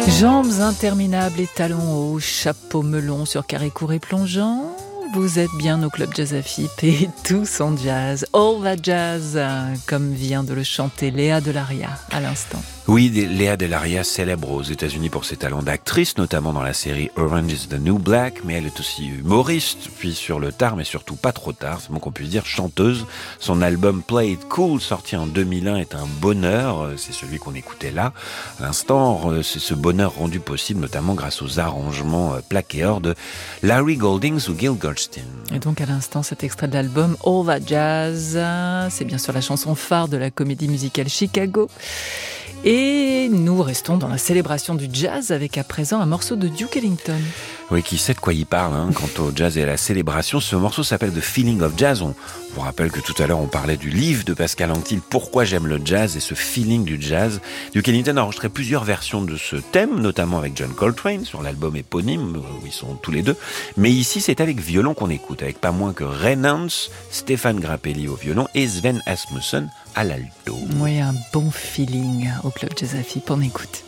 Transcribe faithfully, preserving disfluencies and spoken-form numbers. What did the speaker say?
Jambes interminables et talons hauts, chapeau melon sur carré court et plongeant. Vous êtes bien au Club Jazz à F I P et tous en jazz. All that jazz, comme vient de le chanter Léa Delaria à l'instant. Oui, Léa Delaria, célèbre aux États-Unis pour ses talents d'actrice, notamment dans la série Orange is the New Black, mais elle est aussi humoriste, puis sur le tard, mais surtout pas trop tard, c'est bon qu'on puisse dire chanteuse. Son album Play It Cool, sorti en deux mille un, est un bonheur, c'est celui qu'on écoutait là. À l'instant, c'est ce bonheur rendu possible, notamment grâce aux arrangements plaqués or de Larry Goldings ou Gil Goldstein. Et donc à l'instant, cet extrait de l'album All That Jazz, c'est bien sûr la chanson phare de la comédie musicale Chicago. Et nous restons dans la célébration du jazz avec à présent un morceau de Duke Ellington. Oui, qui sait de quoi il parle, hein, quant au jazz et à la célébration. Ce morceau s'appelle The Feeling of Jazz. On vous rappelle que tout à l'heure, on parlait du livre de Pascal Anquetil, Pourquoi j'aime le jazz et ce feeling du jazz. Duke Ellington a enregistré plusieurs versions de ce thème, notamment avec John Coltrane sur l'album éponyme, où ils sont tous les deux. Mais ici, c'est avec violon qu'on écoute, avec pas moins que Ray Nance, Stéphane Grappelli au violon et Sven Asmussen à l'alto. Oui, un bon feeling au Club Jazz à F I P, on écoute.